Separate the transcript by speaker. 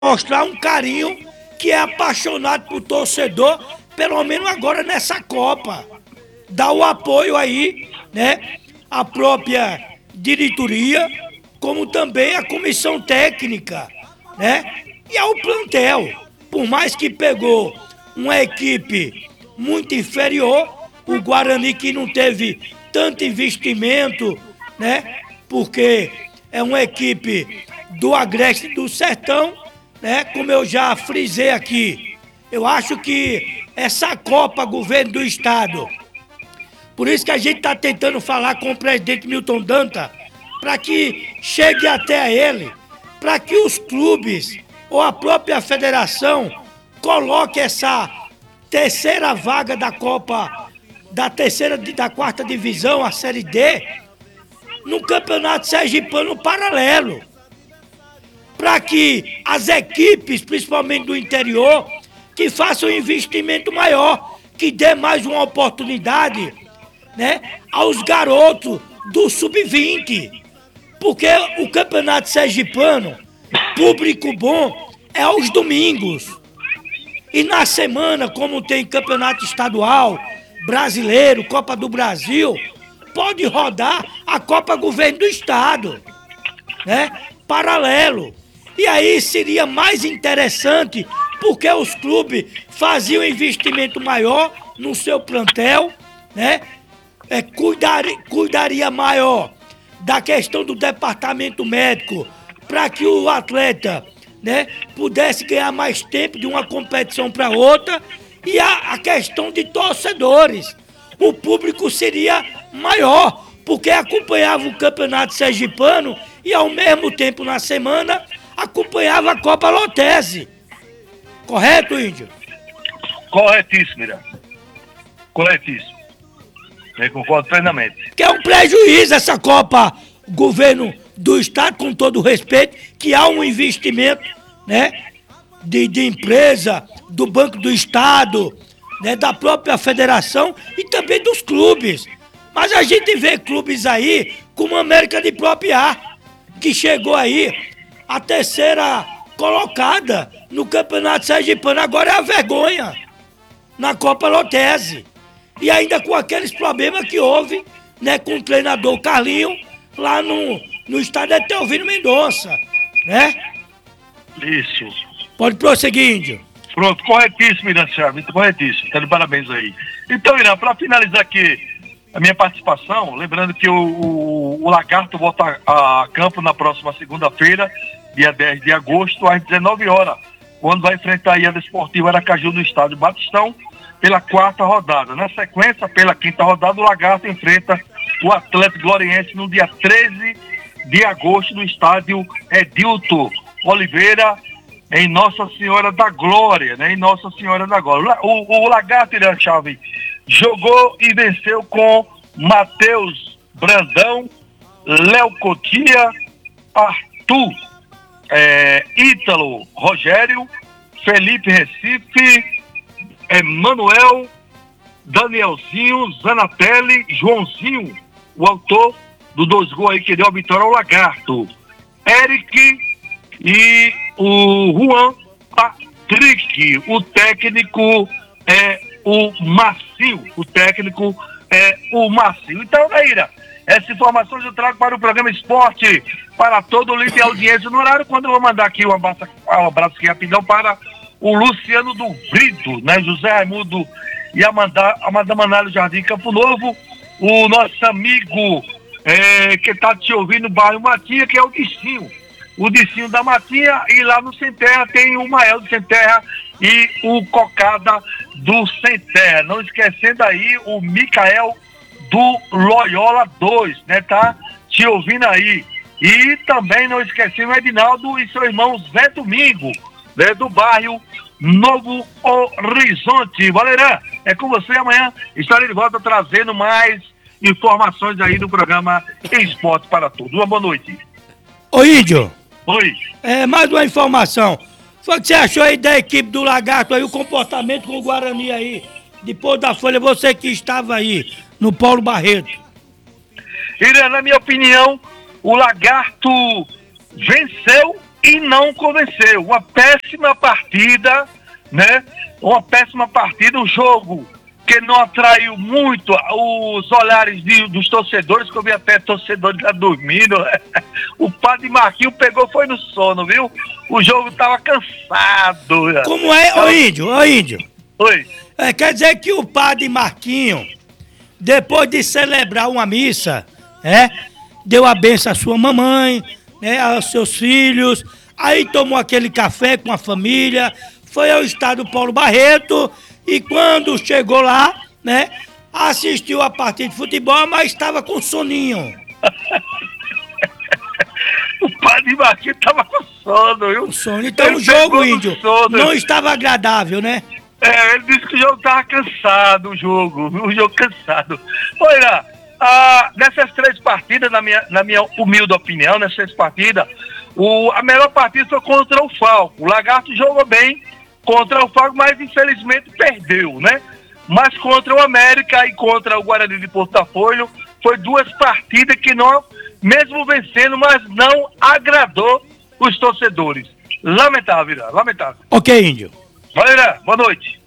Speaker 1: mostrar um carinho que é apaixonado por torcedor, pelo menos agora nessa Copa. Dá o apoio aí, né? A própria diretoria, como também a comissão técnica, né? E ao plantel. Por mais que pegou uma equipe muito inferior, o Guarani que não teve tanto investimento, né? Porque é uma equipe do Agreste do Sertão, né? Como eu já frisei aqui, eu acho que essa Copa Governo do Estado, por isso que a gente está tentando falar com o presidente Milton Danta, para que chegue até a ele, para que os clubes ou a própria federação coloque essa terceira vaga da Copa, da quarta divisão, a Série D, no Campeonato Sergipano paralelo. Para que as equipes, principalmente do interior, que façam um investimento maior, que dê mais uma oportunidade, né, aos garotos do Sub-20. Porque o Campeonato Sergipano, público bom, é aos domingos. E na semana, como tem campeonato estadual, brasileiro, Copa do Brasil, pode rodar a Copa Governo do Estado, né? Paralelo. E aí seria mais interessante, porque os clubes faziam investimento maior no seu plantel, né? Cuidaria maior da questão do departamento médico para que o atleta, né, pudesse ganhar mais tempo de uma competição para outra, e a questão de torcedores. O público seria maior, porque acompanhava o Campeonato Sergipano e ao mesmo tempo na semana acompanhava a Copa Lotese. Correto, Índio?
Speaker 2: Corretíssimo, Irã. Corretíssimo. Eu concordo plenamente.
Speaker 1: Que é um prejuízo essa Copa Governo do Estado, com todo o respeito, que há um investimento, né, de empresa, do Banco do Estado, né, da própria federação e também dos clubes. Mas a gente vê clubes aí, como a América de Propriar, que chegou aí a terceira colocada no Campeonato Sergipano, agora é a vergonha na Copa Lotese. E ainda com aqueles problemas que houve, né, com o treinador Carlinho, lá no estádio Etelvino Mendonça, né?
Speaker 2: Isso.
Speaker 1: Pode prosseguir, Índio.
Speaker 2: Pronto, corretíssimo, Irã Chaves, corretíssimo. Tá de parabéns aí. Então, Irã, para finalizar aqui a minha participação, lembrando que o Lagarto volta a campo na próxima segunda-feira, dia 10 de agosto, às 19 horas, quando vai enfrentar a Ilha Esportiva Aracaju no estádio Batistão, pela quarta rodada. Na sequência, pela quinta rodada, o Lagarto enfrenta o Atlético Gloriense no dia 13 de agosto no estádio Edilton Oliveira, em Nossa Senhora da Glória, né? Em Nossa Senhora da Glória. O Lagarto, Irã Chaves, jogou e venceu com Matheus Brandão, Léo Cotia, Arthur, Ítalo Rogério, Felipe Recife, Manuel, Danielzinho, Zanatelli, Joãozinho, o autor do 2 gols aí que deu a vitória ao Lagarto, Eric e o Juan Patrick. O técnico é o Marcio. Então, Naira, essa informação eu trago para o programa Esporte para todo o livre de audiência no horário, quando eu vou mandar aqui um abraço aqui rapidão para o Luciano do Brito, né? José Raimundo e a Madame Anália Jardim Campo Novo, o nosso amigo que está te ouvindo no bairro Matinha, que é o Dicinho da Matinha, e lá no Sem Terra tem o Mael do Sem Terra e o Cocada do Sem Terra. Não esquecendo aí o Micael do Loyola 2, né? Tá te ouvindo aí. E também não esquecendo o Edinaldo e seu irmão Zé Domingo, né? Do bairro Novo Horizonte. Valerã, é com você. Amanhã estarei de volta trazendo mais informações aí do programa Esporte para Todos. Uma boa noite.
Speaker 1: Ô, Índio.
Speaker 2: Oi.
Speaker 1: Mais uma informação. Foi o que você achou aí da equipe do Lagarto aí, o comportamento com o Guarani aí, depois da Folha, você que estava aí, no Paulo Barreto?
Speaker 2: Irã, na minha opinião, o Lagarto venceu e não convenceu. Uma péssima partida, né? Uma péssima partida, um jogo que não atraiu muito os olhares dos torcedores, que eu vi até torcedores já dormindo. O padre Marquinhos pegou, foi no sono, viu? O jogo tava cansado.
Speaker 1: Como é, ô índio?
Speaker 2: Oi.
Speaker 1: Quer dizer que o padre Marquinho, depois de celebrar uma missa, deu a benção à sua mamãe, aos seus filhos, aí tomou aquele café com a família, foi ao estádio Paulo Barreto e quando chegou lá, assistiu a partida de futebol, mas estava com soninho.
Speaker 2: O padre Marquinhos tava com sono, viu?
Speaker 1: Com sono. Então o jogo, índio,
Speaker 2: sono.
Speaker 1: não estava agradável, né?
Speaker 2: Ele disse que o jogo tava cansado, o jogo cansado. Olha, nessas 3 partidas, na minha humilde opinião, nessas 3 partidas, a melhor partida foi contra o Falco. O Lagarto jogou bem contra o Falco, mas infelizmente perdeu, né? Mas contra o América e contra o Guarani de Porto Folho, foi 2 partidas que não, mesmo vencendo, mas não agradou os torcedores. Lamentável, lamentável.
Speaker 1: Ok, índio.
Speaker 2: Valeu, boa noite.